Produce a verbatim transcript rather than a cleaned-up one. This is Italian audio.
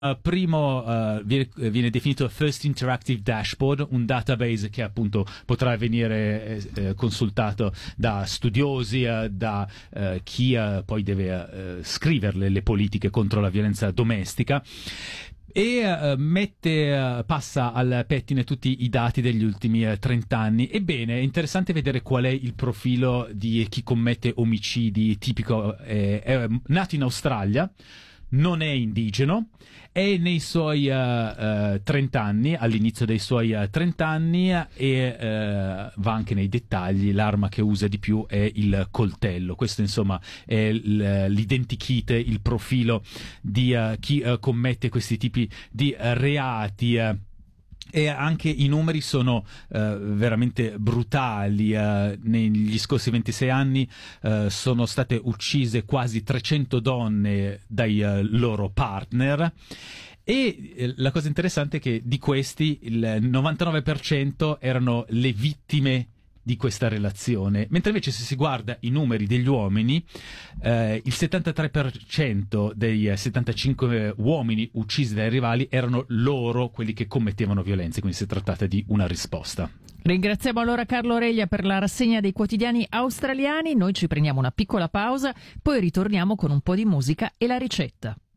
Uh, primo uh, viene, viene definito First Interactive Dashboard, un database che appunto potrà venire eh, consultato da studiosi, eh, da eh, chi eh, poi deve eh, scrivere le politiche contro la violenza domestica. E uh, mette, uh, passa al pettine tutti i dati degli ultimi uh, trenta anni. Ebbene, è interessante vedere qual è il profilo di chi commette omicidi tipico. Eh, è nato in Australia, non è indigeno, è nei suoi uh, uh, trenta anni, all'inizio dei suoi uh, trenta anni, e uh, va anche nei dettagli. L'arma che usa di più è il coltello. Questo insomma è l'identikit, il profilo di uh, chi uh, commette questi tipi di uh, reati. Uh, E anche i numeri sono uh, veramente brutali. Uh, negli scorsi ventisei anni uh, sono state uccise quasi trecento donne dai uh, loro partner. E eh, la cosa interessante è che di questi il novantanove per cento erano le vittime di questa relazione, mentre invece se si guarda i numeri degli uomini, eh, il settantatré per cento dei settantacinque uomini uccisi dai rivali erano loro quelli che commettevano violenze, quindi si è trattata di una risposta. Ringraziamo allora Carlo Reglia per la rassegna dei quotidiani australiani. Noi ci prendiamo una piccola pausa, poi ritorniamo con un po' di musica e la ricetta.